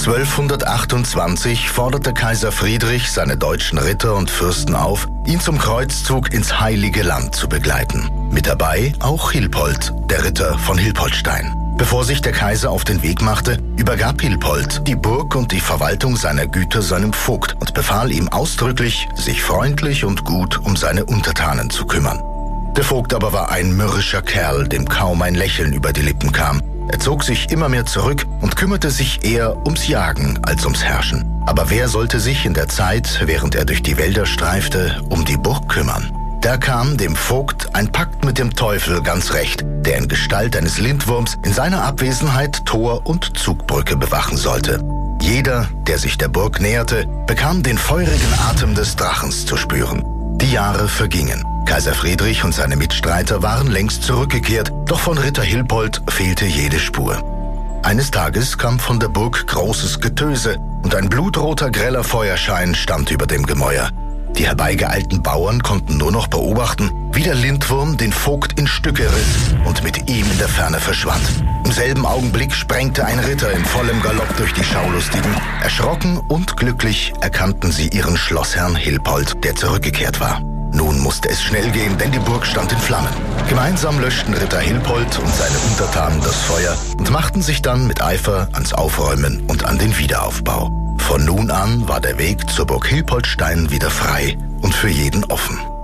1228 forderte Kaiser Friedrich seine deutschen Ritter und Fürsten auf, ihn zum Kreuzzug ins Heilige Land zu begleiten. Mit dabei auch Hilpold, der Ritter von Hilpoltstein. Bevor sich der Kaiser auf den Weg machte, übergab Hilpold die Burg und die Verwaltung seiner Güter seinem Vogt und befahl ihm ausdrücklich, sich freundlich und gut um seine Untertanen zu kümmern. Der Vogt aber war ein mürrischer Kerl, dem kaum ein Lächeln über die Lippen kam. Er zog sich immer mehr zurück und kümmerte sich eher ums Jagen als ums Herrschen. Aber wer sollte sich in der Zeit, während er durch die Wälder streifte, um die Burg kümmern? Da kam dem Vogt ein Pakt mit dem Teufel ganz recht, der in Gestalt eines Lindwurms in seiner Abwesenheit Tor und Zugbrücke bewachen sollte. Jeder, der sich der Burg näherte, bekam den feurigen Atem des Drachens zu spüren. Die Jahre vergingen. Kaiser Friedrich und seine Mitstreiter waren längst zurückgekehrt, doch von Ritter Hilpold fehlte jede Spur. Eines Tages kam von der Burg großes Getöse und ein blutroter, greller Feuerschein stand über dem Gemäuer. Die herbeigeeilten Bauern konnten nur noch beobachten, wie der Lindwurm den Vogt in Stücke riss und mit ihm in der Ferne verschwand. Im selben Augenblick sprengte ein Ritter in vollem Galopp durch die Schaulustigen. Erschrocken und glücklich erkannten sie ihren Schlossherrn Hilpold, der zurückgekehrt war. Nun musste es schnell gehen, denn die Burg stand in Flammen. Gemeinsam löschten Ritter Hilpold und seine Untertanen das Feuer und machten sich dann mit Eifer ans Aufräumen und an den Wiederaufbau. Von nun an war der Weg zur Burg Hilpoltstein wieder frei und für jeden offen.